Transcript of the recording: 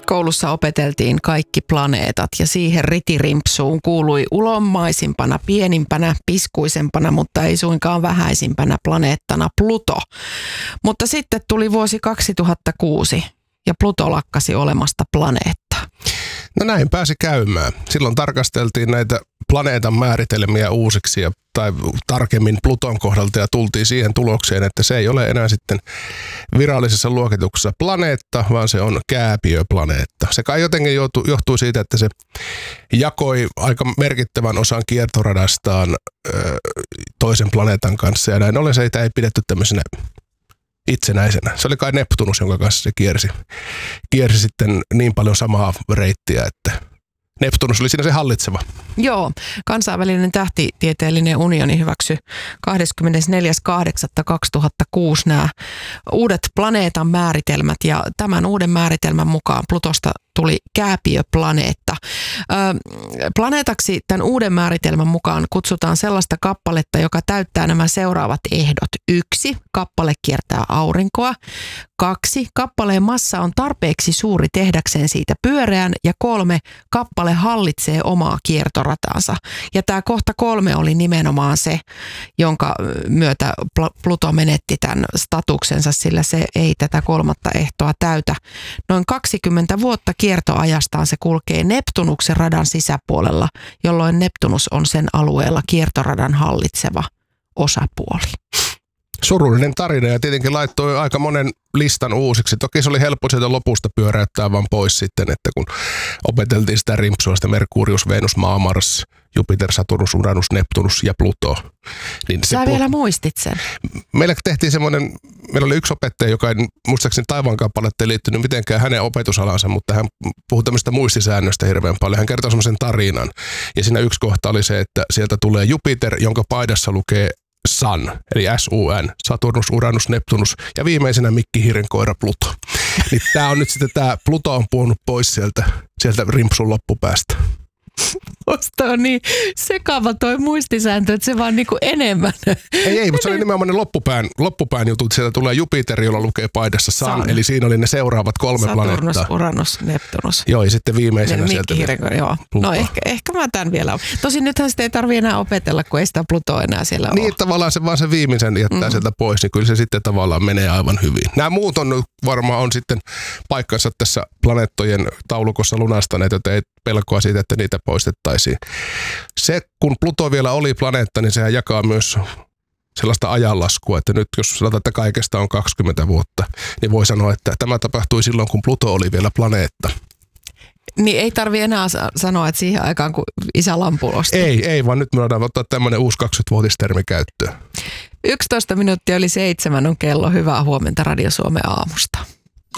Koulussa opeteltiin kaikki planeetat ja siihen ritirimpsuun kuului ulommaisimpana, pienimpänä, piskuisempana, mutta ei suinkaan vähäisimpänä planeettana Pluto. Mutta sitten tuli vuosi 2006 ja Pluto lakkasi olemasta planeetta. No näin pääsi käymään. Silloin tarkasteltiin näitä planeetan määritelmiä uusiksi tai tarkemmin Pluton kohdalta ja tultiin siihen tulokseen, että se ei ole enää sitten virallisessa luokituksessa planeetta, vaan se on kääpiöplaneetta. Se kai jotenkin johtuu siitä, että se jakoi aika merkittävän osan kiertoradastaan toisen planeetan kanssa ja näin ollen se ei pidetty tämmöisenä itsenäisenä. Se oli kai Neptunus, jonka kanssa se kiersi sitten niin paljon samaa reittiä, että Neptunus oli siinä se hallitseva. Joo, kansainvälinen tähtitieteellinen unioni hyväksyi 24.8.2006 nämä uudet planeetan määritelmät ja tämän uuden määritelmän mukaan Plutosta tuli kääpiöplaneetta. Planeetaksi tämän uuden määritelmän mukaan kutsutaan sellaista kappaletta, joka täyttää nämä seuraavat ehdot. 1. Kappale kiertää aurinkoa. 2. Kappaleen massa on tarpeeksi suuri tehdäkseen siitä pyöreän. Ja 3. Kappale hallitsee omaa kiertorataansa. Ja tämä kohta 3 oli nimenomaan se, jonka myötä Pluto menetti tämän statuksensa, sillä se ei tätä kolmatta ehtoa täytä. Noin 20 vuotta kiertoajastaan se kulkee Neptunuksen radan sisäpuolella, jolloin Neptunus on sen alueella kiertoradan hallitseva osapuoli. Surullinen tarina ja tietenkin laittoi aika monen listan uusiksi. Toki se oli helppo sieltä lopusta pyöräyttää vaan pois sitten, että kun opeteltiin sitä rimpsua, sitä Merkurius, Venus, Maa, Mars, Jupiter, Saturnus, Uranus, Neptunus ja Pluto. Niin sä vielä muistit sen. Meillä oli yksi opettaja, joka ei muistaakseni taivaankappaletta ei liittynyt mitenkään hänen opetusalansa, mutta hän puhui tämmöistä muistisäännöstä hirveän paljon. Hän kertoi semmoisen tarinan ja siinä yksi kohta oli se, että sieltä tulee Jupiter, jonka paidassa lukee Sun, eli SUN, Saturnus, Uranus, Neptunus ja viimeisenä Mikki koira Pluto. Niin tää on nyt sitten tämä Pluto on puhunut pois sieltä rimpsun loppupäästä. Musta on niin sekava toi muistisääntö, että se vaan niinku enemmän. Ei, mutta se oli nimenomaan ne loppupään jutut. Sieltä tulee Jupiter, jolla lukee paidassa Sun, eli siinä oli ne seuraavat 3 planeettaa. Saturnus, Uranus, Neptunus. Joo, ja sitten viimeisenä sieltä. Joo. No ehkä mä tämän vielä. Tosin nythän sitä ei tarvitse enää opetella, kun ei sitä Plutoa enää siellä ole. Niin, tavallaan se vaan se viimeisen jättää sieltä pois, niin kyllä se sitten tavallaan menee aivan hyvin. Nämä muut varmaan on sitten paikkansa tässä planeettojen taulukossa lunastaneet, joten ei pelkoa siitä, että niitä poistettaisiin. Se, kun Pluto vielä oli planeetta, niin sehän jakaa myös sellaista ajanlaskua, että nyt jos sanotaan, että kaikesta on 20 vuotta, niin voi sanoa, että tämä tapahtui silloin, kun Pluto oli vielä planeetta. Niin ei tarvitse enää sanoa, että siihen aikaan, kun isä lampulosti. Ei, vaan nyt me voidaan ottaa tämmöinen uusi 20-vuotistermi käyttöön. 11 minuuttia yli 7 on kello. Hyvää huomenta Radio Suomen aamusta.